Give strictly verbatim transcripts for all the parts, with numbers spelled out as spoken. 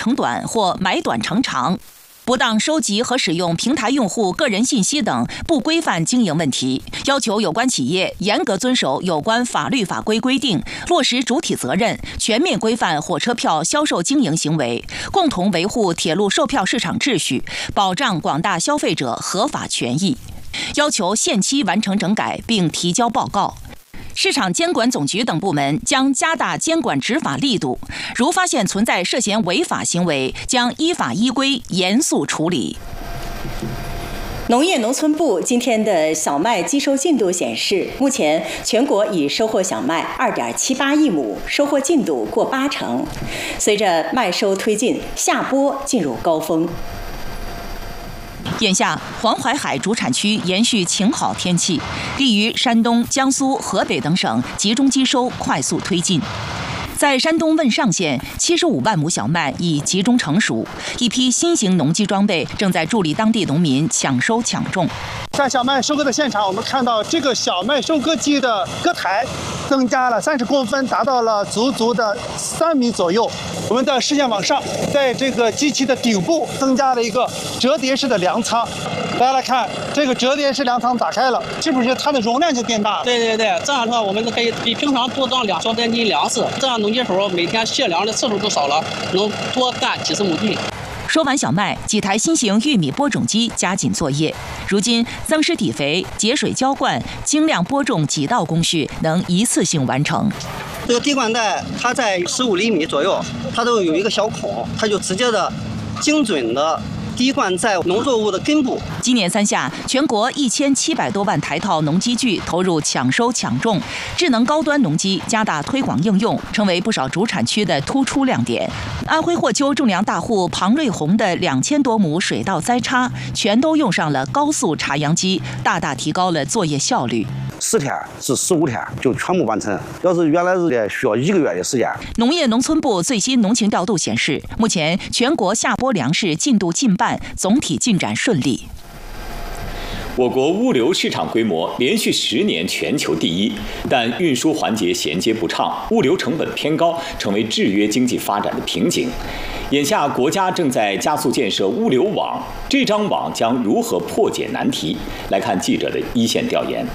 成短或买短成长。不当收集和使用平台用户个人信息等不规范经营问题，要求有关企业严格遵守有关法律法规规定，落实主体责任，全面规范火车票销售经营行为，共同维护铁路售票市场秩序，保障广大消费者合法权益。要求限期完成整改并提交报告。市场监管总局等部门将加大监管执法力度，如发现存在涉嫌违法行为，将依法依规严肃处理。 农业农村部今天的小麦机收进度显示，目前全国已收获小麦 二点七八亿亩，收获进度过八成。随着麦收推进，夏播进入高峰。 眼下，黄淮海主产区延续晴好天气，利于山东、江苏、河北等省集中机收快速推进。在山东汶上县，七十五万亩小麦已集中成熟，一批新型农机装备正在助力当地农民抢收抢种。 在小麦收割的现场，我们看到这个小麦收割机的割台增加了三十公分，达到了足足的三米左右。我们的视线往上，在这个机器的顶部增加了一个折叠式的粮仓。大家来看，这个折叠式粮仓打开了，是不是它的容量就变大了？ 对对对，这样的话我们可以比平常多装两小点斤粮食，这样农机手每天卸粮的次数就少了，能多干几十亩地。 收完小麦，几台新型玉米播种机加紧作业。如今，增施底肥、节水浇灌、精量播种几道工序能一次性完成。 这个滴灌带它在十五厘米左右，它都有一个小孔，它就直接的、精准的滴灌在农作物的根部。 今年三夏，全国一千七百多万台套农机具投入抢收抢种，智能高端农机加大推广应用，成为不少主产区的突出亮点。安徽霍丘种粮大户庞瑞红的两千多亩水稻栽插，全都用上了高速插秧机，大大提高了作业效率。 十天至十五天就全部完成，要是原来是得需要一个月的时间。 农业农村部最新农情调度显示，目前全国夏播粮食进度近半，总体进展顺利。 我国物流市场规模连续十年全球第一，但运输环节衔接不畅，物流成本偏高，成为制约经济发展的瓶颈。眼下，国家正在加速建设物流网，这张网将如何破解难题？来看记者的一线调研。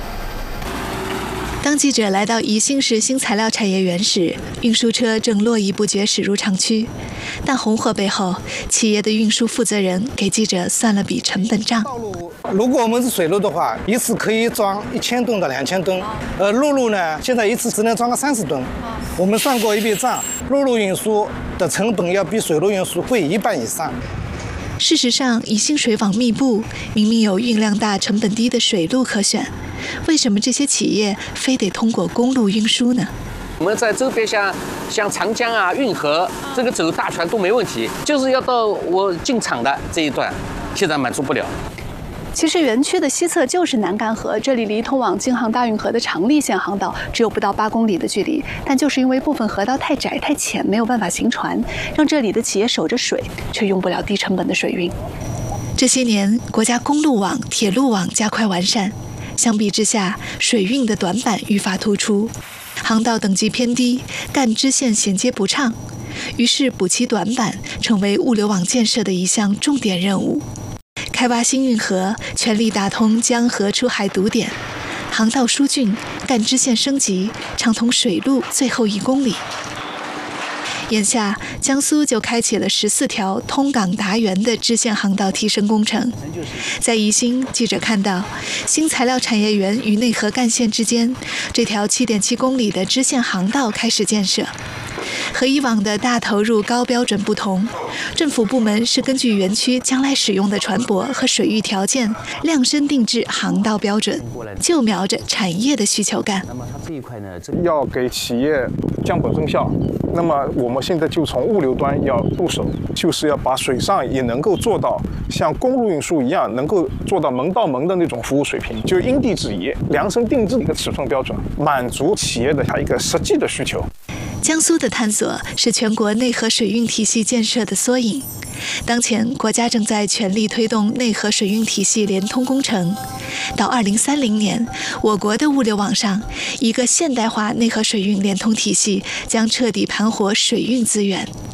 当记者来到宜兴市新材料产业园时，运输车正络绎不绝驶入厂区。但红火背后，企业的运输负责人给记者算了笔成本账。 如果我们是水路的话，一次可以装一千吨到两千吨，而陆路呢，现在一次只能装个三十吨。我们算过一笔账，陆路运输的成本要比水路运输贵一半以上。 事实上，宜兴水网密布，明明有运量大、成本低的水路可选，为什么这些企业非得通过公路运输呢？ 我们在周边像像长江啊、运河，这个走大船都没问题，就是要到我进厂的这一段，现在满足不了。 其实园区的西侧就是南干河，这里离通往京杭大运河的长利线航道只有不到八公里的距离，但就是因为部分河道太窄太浅，没有办法行船，让这里的企业守着水，却用不了低成本的水运。 这些年，国家公路网、铁路网加快完善，相比之下，水运的短板愈发突出，航道等级偏低，干支线衔接不畅，于是补齐短板成为物流网建设的一项重点任务。开挖新运河，全力打通江河出海堵点，航道疏浚，干支线升级，畅通水路最后一公里。眼下，江苏就开启了十四条通港达源的支线航道提升工程。在宜兴，记者看到新材料产业园与内河干线之间，这条七点七公里的支线航道开始建设。和以往的大投入高标准不同，政府部门是根据园区将来使用的船舶和水域条件量身定制航道标准，就瞄着产业的需求干。 那么它这一块呢，要给企业降本增效。那么我们现在就从物流端要入手，就是要把水上也能够做到像公路运输一样，能够做到门到门的那种服务水平，就因地制宜、量身定制的一个尺寸标准，满足企业的它一个实际的需求。 江苏的探索是全国内河水运体系建设的缩影。当前，国家正在全力推动内河水运体系联通工程。到二零三零年，我国的物流网上，一个现代化内河水运联通体系将彻底盘活水运资源。